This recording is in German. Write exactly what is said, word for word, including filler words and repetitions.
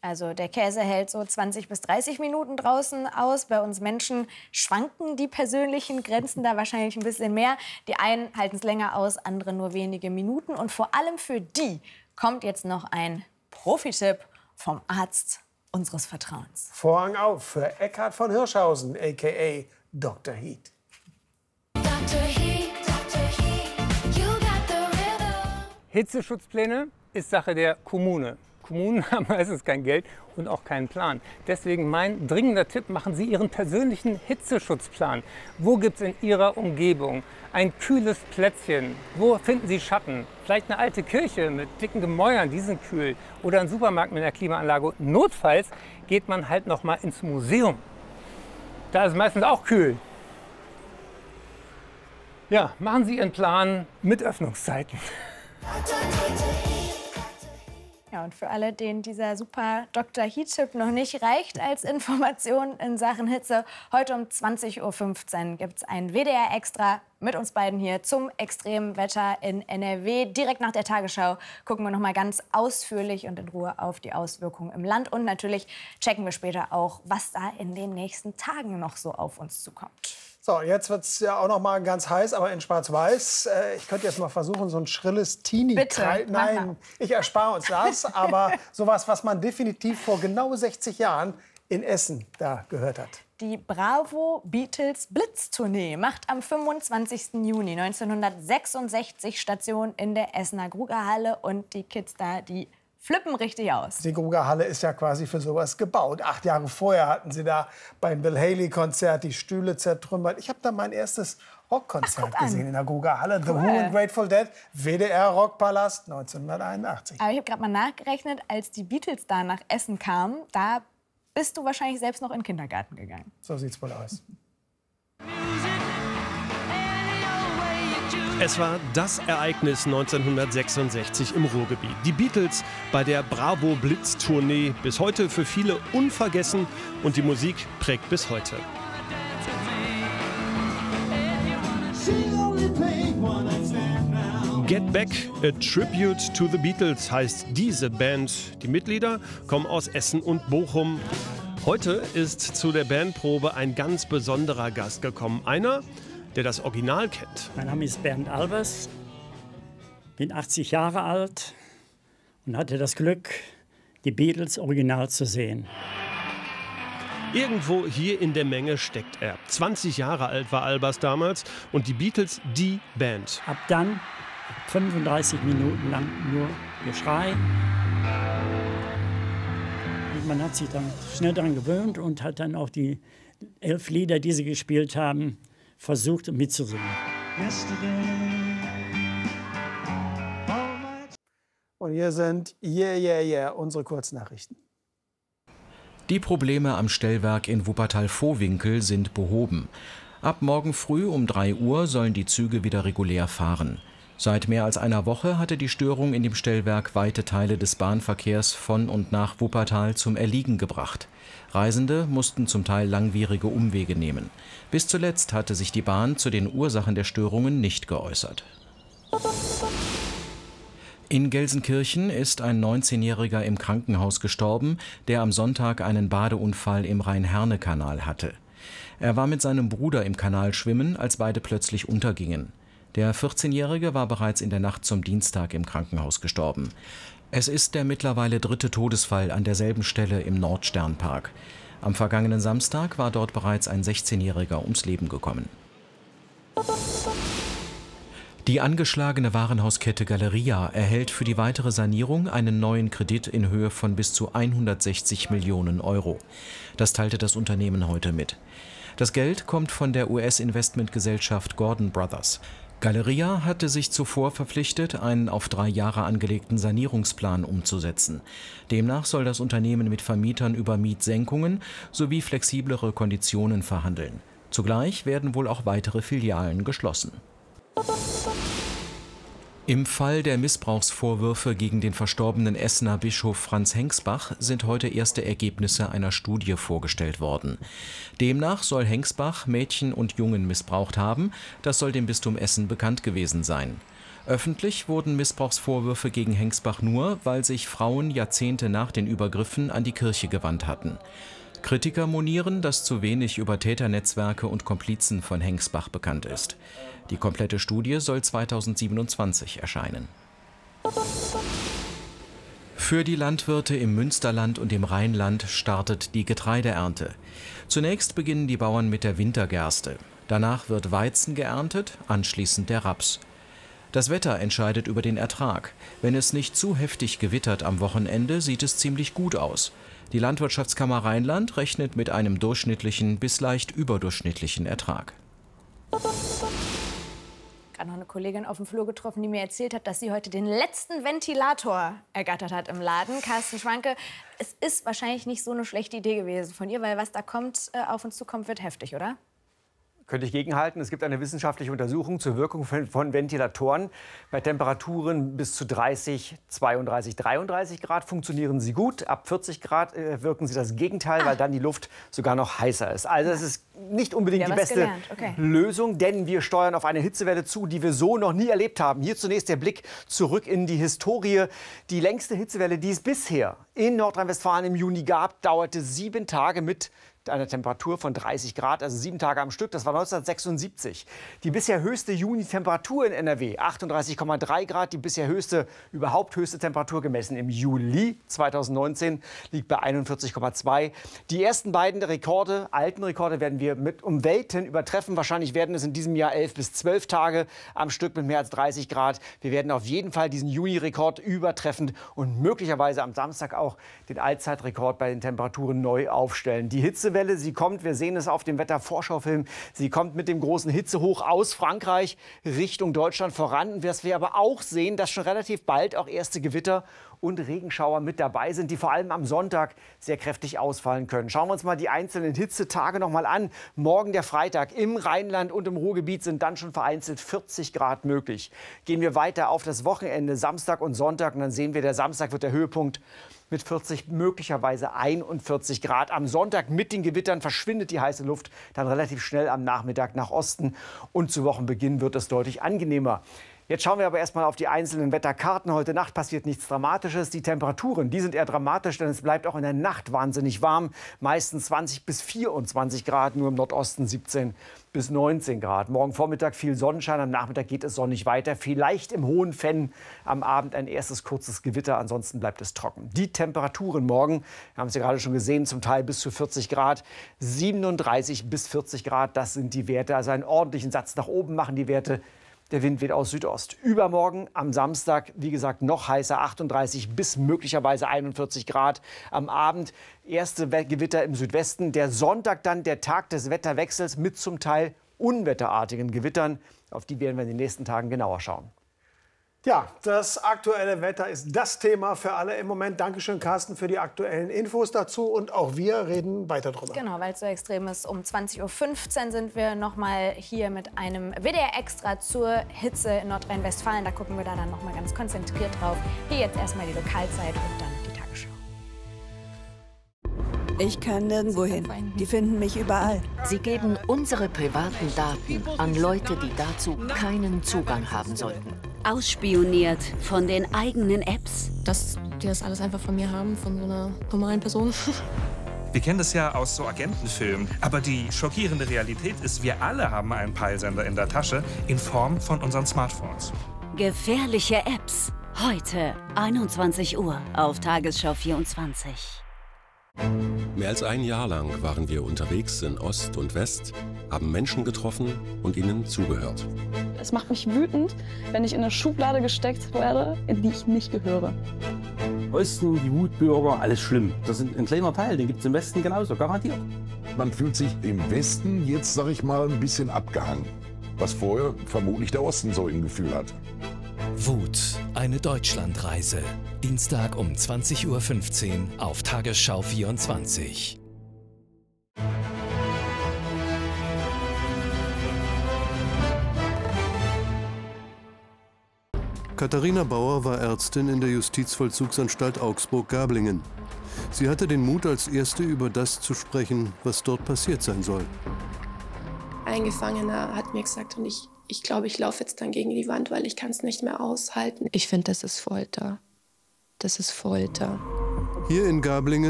Also der Käse hält so zwanzig bis dreißig Minuten draußen aus. Bei uns Menschen schwanken die persönlichen Grenzen da wahrscheinlich ein bisschen mehr. Die einen halten es länger aus, andere nur wenige Minuten. Und vor allem für die kommt jetzt noch ein Profi-Tipp vom Arzt unseres Vertrauens. Vorhang auf für Eckhard von Hirschhausen, a k a. Doktor Heat. Doktor Heat, Doktor Heat, you got the rhythm. Hitzeschutzpläne ist Sache der Kommune. Kommunen haben meistens kein Geld und auch keinen Plan. Deswegen mein dringender Tipp, machen Sie Ihren persönlichen Hitzeschutzplan. Wo gibt es in Ihrer Umgebung ein kühles Plätzchen? Wo finden Sie Schatten? Vielleicht eine alte Kirche mit dicken Gemäuern, die sind kühl. Oder ein Supermarkt mit einer Klimaanlage. Notfalls geht man halt noch mal ins Museum. Da ist es meistens auch kühl. Ja, machen Sie Ihren Plan mit Öffnungszeiten. Ja, und für alle, denen dieser super Doktor Heat-Tipp noch nicht reicht als Information in Sachen Hitze, heute um zwanzig Uhr fünfzehn gibt es ein W D R-Extra mit uns beiden hier zum extremen Wetter in N R W. Direkt nach der Tagesschau gucken wir noch mal ganz ausführlich und in Ruhe auf die Auswirkungen im Land. Und natürlich checken wir später auch, was da in den nächsten Tagen noch so auf uns zukommt. So, jetzt wird es ja auch noch mal ganz heiß, aber in Schwarz-Weiß. Äh, ich könnte jetzt mal versuchen, so ein schrilles teenie Bitte, Nein, ich erspare uns das. Aber sowas, was man definitiv vor genau sechzig Jahren in Essen da gehört hat. Die Bravo Beatles Blitztournee macht am fünfundzwanzigsten Juni neunzehnhundertsechsundsechzig Station in der Essener Grugerhalle. Und die Kids da, die flippen richtig aus. Die Grugerhalle ist ja quasi für sowas gebaut. Acht Jahre vorher hatten sie da beim Bill Haley-Konzert die Stühle zertrümmert. Ich habe da mein erstes Rockkonzert gesehen in der Grugerhalle. The Cool. Who and Grateful Dead, W D R Rockpalast neunzehnhunderteinundachtzig. Aber ich habe gerade mal nachgerechnet, als die Beatles da nach Essen kamen, da bist du wahrscheinlich selbst noch in den Kindergarten gegangen. So sieht's wohl aus. Es war das Ereignis neunzehnhundertsechsundsechzig im Ruhrgebiet. Die Beatles bei der Bravo Blitz-Tournee, bis heute für viele unvergessen, und die Musik prägt bis heute. Get Back, a Tribute to the Beatles heißt diese Band. Die Mitglieder kommen aus Essen und Bochum. Heute ist zu der Bandprobe ein ganz besonderer Gast gekommen. Einer, der das Original kennt. Mein Name ist Bernd Albers, bin achtzig Jahre alt und hatte das Glück, die Beatles original zu sehen. Irgendwo hier in der Menge steckt er. zwanzig Jahre alt war Albers damals und die Beatles die Band. Ab dann fünfunddreißig Minuten lang nur Geschrei. Und man hat sich dann schnell daran gewöhnt und hat dann auch die elf Lieder, die sie gespielt haben, versucht mitzusingen. Und hier sind Yeah, Yeah, Yeah, unsere Kurznachrichten. Die Probleme am Stellwerk in Wuppertal-Vohwinkel sind behoben. Ab morgen früh um drei Uhr sollen die Züge wieder regulär fahren. Seit mehr als einer Woche hatte die Störung in dem Stellwerk weite Teile des Bahnverkehrs von und nach Wuppertal zum Erliegen gebracht. Reisende mussten zum Teil langwierige Umwege nehmen. Bis zuletzt hatte sich die Bahn zu den Ursachen der Störungen nicht geäußert. In Gelsenkirchen ist ein neunzehnjähriger im Krankenhaus gestorben, der am Sonntag einen Badeunfall im Rhein-Herne-Kanal hatte. Er war mit seinem Bruder im Kanal schwimmen, als beide plötzlich untergingen. Der vierzehnjährige war bereits in der Nacht zum Dienstag im Krankenhaus gestorben. Es ist der mittlerweile dritte Todesfall an derselben Stelle im Nordsternpark. Am vergangenen Samstag war dort bereits ein sechzehnjähriger ums Leben gekommen. Die angeschlagene Warenhauskette Galeria erhält für die weitere Sanierung einen neuen Kredit in Höhe von bis zu hundertsechzig Millionen Euro. Das teilte das Unternehmen heute mit. Das Geld kommt von der U S-Investmentgesellschaft Gordon Brothers. Galeria hatte sich zuvor verpflichtet, einen auf drei Jahre angelegten Sanierungsplan umzusetzen. Demnach soll das Unternehmen mit Vermietern über Mietsenkungen sowie flexiblere Konditionen verhandeln. Zugleich werden wohl auch weitere Filialen geschlossen. Im Fall der Missbrauchsvorwürfe gegen den verstorbenen Essener Bischof Franz Hengsbach sind heute erste Ergebnisse einer Studie vorgestellt worden. Demnach soll Hengsbach Mädchen und Jungen missbraucht haben. Das soll dem Bistum Essen bekannt gewesen sein. Öffentlich wurden Missbrauchsvorwürfe gegen Hengsbach nur, weil sich Frauen Jahrzehnte nach den Übergriffen an die Kirche gewandt hatten. Kritiker monieren, dass zu wenig über Täternetzwerke und Komplizen von Hengsbach bekannt ist. Die komplette Studie soll zweitausendsiebenundzwanzig erscheinen. Für die Landwirte im Münsterland und im Rheinland startet die Getreideernte. Zunächst beginnen die Bauern mit der Wintergerste. Danach wird Weizen geerntet, anschließend der Raps. Das Wetter entscheidet über den Ertrag. Wenn es nicht zu heftig gewittert am Wochenende, sieht es ziemlich gut aus. Die Landwirtschaftskammer Rheinland rechnet mit einem durchschnittlichen bis leicht überdurchschnittlichen Ertrag. Gerade noch eine Kollegin auf dem Flur getroffen, die mir erzählt hat, dass sie heute den letzten Ventilator ergattert hat im Laden. Carsten Schwanke, es ist wahrscheinlich nicht so eine schlechte Idee gewesen von ihr, weil was da kommt, äh, auf uns zukommt, wird heftig, oder? Könnte ich gegenhalten. Es gibt eine wissenschaftliche Untersuchung zur Wirkung von, von Ventilatoren. Bei Temperaturen bis zu dreißig, zweiunddreißig, dreiunddreißig Grad funktionieren sie gut. Ab vierzig Grad äh, wirken sie das Gegenteil, ah. weil dann die Luft sogar noch heißer ist. Also es ist nicht unbedingt die beste okay. Lösung, denn wir steuern auf eine Hitzewelle zu, die wir so noch nie erlebt haben. Hier zunächst der Blick zurück in die Historie. Die längste Hitzewelle, die es bisher in Nordrhein-Westfalen im Juni gab, dauerte sieben Tage mit einer Temperatur von dreißig Grad, also sieben Tage am Stück. Das war neunzehnhundertsechsundsiebzig. Die bisher höchste Juni-Temperatur in N R W, achtunddreißig Komma drei Grad. Die bisher höchste, überhaupt höchste Temperatur gemessen im Juli zweitausendneunzehn liegt bei einundvierzig Komma zwei. Die ersten beiden Rekorde, alten Rekorde, werden wir mit um Welten übertreffen. Wahrscheinlich werden es in diesem Jahr elf bis zwölf Tage am Stück mit mehr als dreißig Grad. Wir werden auf jeden Fall diesen Juni-Rekord übertreffen und möglicherweise am Samstag auch den Allzeitrekord bei den Temperaturen neu aufstellen. Die Hitze Hitzewelle, sie kommt, wir sehen es auf dem Wettervorschaufilm, sie kommt mit dem großen Hitzehoch aus Frankreich Richtung Deutschland voran. Was wir aber auch sehen, dass schon relativ bald auch erste Gewitter und Regenschauer mit dabei sind, die vor allem am Sonntag sehr kräftig ausfallen können. Schauen wir uns mal die einzelnen Hitzetage noch mal an. Morgen der Freitag im Rheinland und im Ruhrgebiet sind dann schon vereinzelt vierzig Grad möglich. Gehen wir weiter auf das Wochenende, Samstag und Sonntag, und dann sehen wir, der Samstag wird der Höhepunkt mit vierzig, möglicherweise einundvierzig Grad. Am Sonntag mit den Gewittern verschwindet die heiße Luft dann relativ schnell am Nachmittag nach Osten. Und zu Wochenbeginn wird es deutlich angenehmer. Jetzt schauen wir aber erstmal auf die einzelnen Wetterkarten. Heute Nacht passiert nichts Dramatisches. Die Temperaturen, die sind eher dramatisch, denn es bleibt auch in der Nacht wahnsinnig warm. Meistens zwanzig bis vierundzwanzig Grad, nur im Nordosten siebzehn bis neunzehn Grad. Morgen Vormittag viel Sonnenschein, am Nachmittag geht es sonnig weiter. Vielleicht im hohen Fenn am Abend ein erstes kurzes Gewitter, ansonsten bleibt es trocken. Die Temperaturen morgen, wir haben es ja gerade schon gesehen, zum Teil bis zu vierzig Grad. siebenunddreißig bis vierzig Grad, das sind die Werte. Also einen ordentlichen Satz nach oben machen die Werte. Der Wind weht aus Südost. Übermorgen am Samstag, wie gesagt, noch heißer, achtunddreißig bis möglicherweise einundvierzig Grad. Am Abend erste Gewitter im Südwesten. Der Sonntag dann der Tag des Wetterwechsels mit zum Teil unwetterartigen Gewittern. Auf die werden wir in den nächsten Tagen genauer schauen. Ja, das aktuelle Wetter ist das Thema für alle im Moment. Dankeschön, Carsten, für die aktuellen Infos dazu. Und auch wir reden weiter drüber. Genau, weil es so extrem ist. Um zwanzig Uhr fünfzehn sind wir noch mal hier mit einem W D R-Extra zur Hitze in Nordrhein-Westfalen. Da gucken wir da dann noch mal ganz konzentriert drauf. Hier jetzt erstmal die Lokalzeit und dann die Tagesschau. Ich kann nirgendwo hin. Die finden mich überall. Sie geben unsere privaten Daten an Leute, die dazu keinen Zugang haben sollten. Ausspioniert von den eigenen Apps. Dass die das alles einfach von mir haben, von so einer normalen Person. Wir kennen das ja aus so Agentenfilmen. Aber die schockierende Realität ist, wir alle haben einen Peilsender in der Tasche in Form von unseren Smartphones. Gefährliche Apps. Heute, einundzwanzig Uhr auf Tagesschau vierundzwanzig. Mehr als ein Jahr lang waren wir unterwegs in Ost und West, haben Menschen getroffen und ihnen zugehört. Es macht mich wütend, wenn ich in eine Schublade gesteckt werde, in die ich nicht gehöre. Osten, die Wutbürger, alles schlimm. Das ist ein kleiner Teil, den gibt es im Westen genauso, garantiert. Man fühlt sich im Westen jetzt, sag ich mal, ein bisschen abgehangen. Was vorher vermutlich der Osten so im Gefühl hat. Wut, eine Deutschlandreise. Dienstag um zwanzig Uhr fünfzehn auf Tagesschau vierundzwanzig. Katharina Bauer war Ärztin in der Justizvollzugsanstalt Augsburg-Gablingen. Sie hatte den Mut, als Erste über das zu sprechen, was dort passiert sein soll. Ein Gefangener hat mir gesagt, und ich, ich glaube, ich laufe jetzt dann gegen die Wand, weil ich kann es nicht mehr aushalten. Ich finde, das ist Folter. Das ist Folter. Hier in Gablingen